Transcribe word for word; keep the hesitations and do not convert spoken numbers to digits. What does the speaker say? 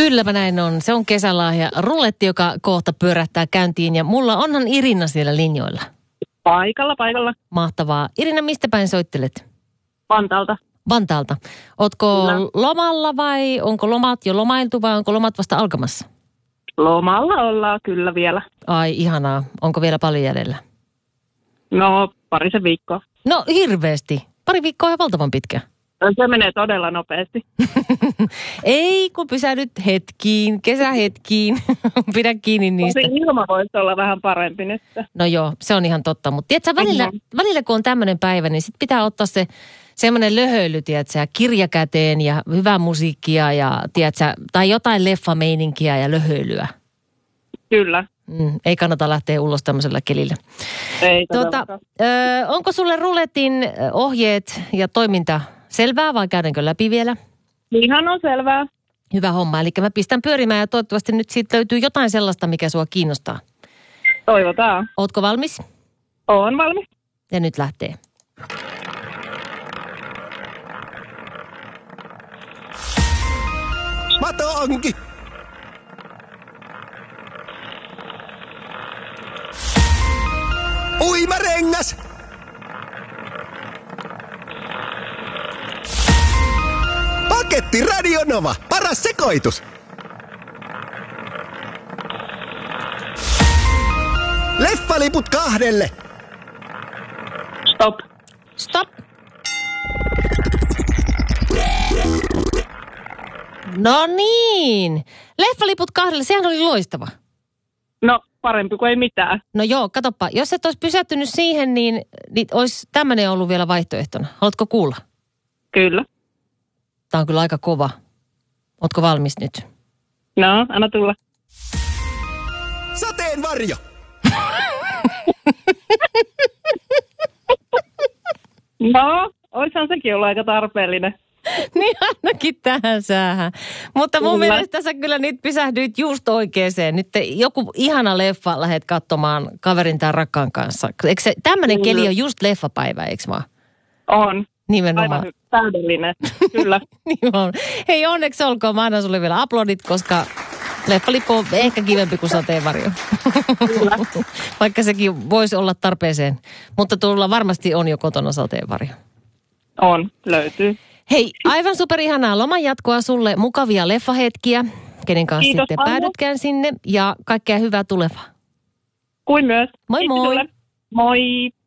Kylläpä näin on. Se on kesälahja. Ruletti, joka kohta pyörähtää käyntiin ja mulla onhan Irina siellä linjoilla. Paikalla, paikalla. Mahtavaa. Irina, mistä päin soittelet? Vantaalta. Vantaalta. Ootko Kyllä. lomalla vai onko lomat jo lomailtu vai onko lomat vasta alkamassa? Lomalla ollaan kyllä vielä. Ai ihanaa. Onko vielä paljon jäljellä? No, parisen viikkoa. No hirveästi. Pari viikkoa on valtavan pitkä. Se menee todella nopeasti. Ei, kun pysähdyt hetkiin, kesähetkiin. Pidä kiinni niistä. Se ilma voisi olla vähän parempi nyt. No joo, se on ihan totta. Mutta tiedätkö, välillä, mm-hmm. välillä kun on tämmöinen päivä, niin sit pitää ottaa se semmoinen löhöily, tiedätkö, kirja käteen ja hyvää musiikkia ja tiedätkö, tai jotain leffameininkiä ja löhöilyä. Kyllä. Mm, ei kannata lähteä ulos tämmöisellä kelillä. Ei tuota, ö, onko sulle ruletin ohjeet ja toiminta selvää vai käydäänkö läpi vielä? Ihan on selvää. Hyvä homma. Eli mä pistän pyörimään ja toivottavasti nyt siitä löytyy jotain sellaista, mikä sua kiinnostaa. Toivotaan. Ootko valmis? Oon valmis. Ja nyt lähtee. Mato onki. Uimarengas. Paketti Radionova. Paras sekoitus. Leffaliput kahdelle. Stop. Stop. No niin. Leffaliput kahdelle, sehän oli loistava. No, parempi kuin ei mitään. No joo, katoppa. Jos et olisi pysähtynyt siihen, niin, niin olisi tämmöinen ollut vielä vaihtoehtona. Haluatko kuulla? Kyllä. Tämä on kyllä aika kova. Ootko valmis nyt? No, anna tulla. Sateenvarjo. No, oishan sekin ollut aika tarpeellinen. Niin ainakin tähän säähän. Mutta mun Kyllä. mielestä sä kyllä nyt pysähdyit just oikeeseen. Nyt te, joku ihana leffa lähdet katsomaan kaverin tai rakkaan kanssa. Eikö se, tämmönen Kyllä. keli on just leffapäivä, eikö vaan? On. Nimenomaan. Aivan hy- täydellinen. Kyllä. Niin on. Hei, onneksi olkoon. Mä annan sulle vielä aplodit, koska leffalippu on ehkä kivempi kuin sateenvarjo. Kyllä. Vaikka sekin voisi olla tarpeeseen. Mutta tuolla varmasti on jo kotona sateenvarjo. On. Löytyy. Hei, aivan superihanaa loman jatkoa sulle, mukavia leffahetkiä, kenen kanssa Kiitos sitten paljon. päädytkään sinne ja kaikkea hyvää tulevaa. Kuin myös. Moi Kiitos moi. sulle. Moi.